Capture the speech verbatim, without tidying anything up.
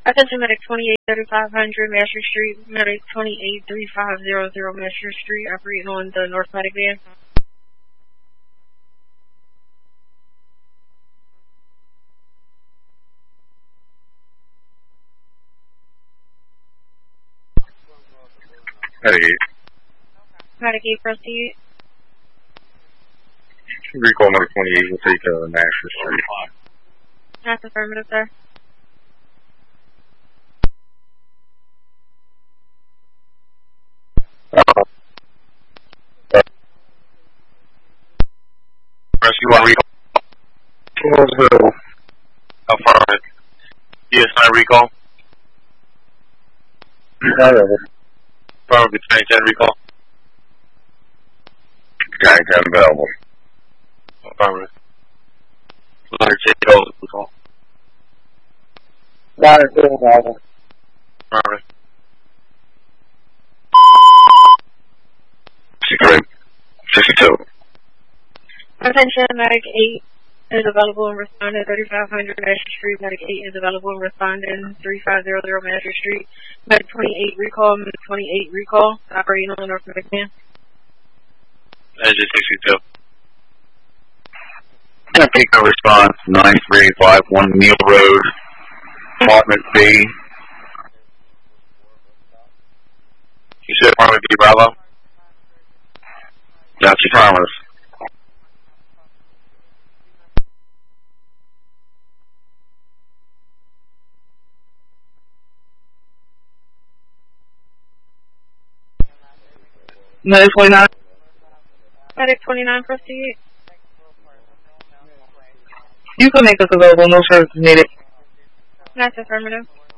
Attention Medic twenty-eight thirty-five hundred Master Street, Medic twenty-eight thirty-five hundred Master Street, operating on the North Medic van. Medic eight. Medic eight, proceed. Recall number twenty-eight will take uh, Master Street. That's affirmative, sir. Uh, uh, Rescue one recall. Roseville. Affirmative. D S nine recall. Affirmative. Tank ten recall. Tank ten available. Affirmative. Leonard J. Joseph recall. Leonard J. Joseph. Affirmative. Secret. sixty-two. Attention, Medic eight is available and responding thirty-five hundred Master Street. Medic eight is available and responding thirty-five hundred Master Street. Medic twenty-eight recall, Medic twenty-eight recall, operating on the North Medic van. Engine sixty-two. Take no response, nine three five one Neal Road, apartment B. You said apartment B, Bravo? That's your promise. Medic twenty-nine. Medic twenty-nine, proceed. You can make us available, no service is needed. That's affirmative.